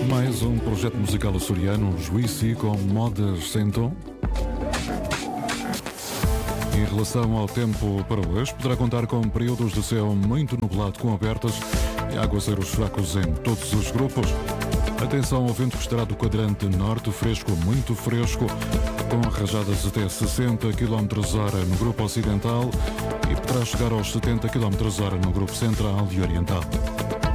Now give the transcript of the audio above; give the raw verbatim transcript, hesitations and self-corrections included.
Mais um projeto musical açoriano, Juízi, com modas sem tom. Em relação ao tempo para hoje, poderá contar com períodos de céu muito nublado com abertas e aguaceiros fracos em todos os grupos. Atenção ao vento que estará do quadrante norte, fresco, muito fresco, com rajadas até sessenta quilómetros hora no grupo ocidental e poderá chegar aos setenta quilómetros hora no grupo central e oriental.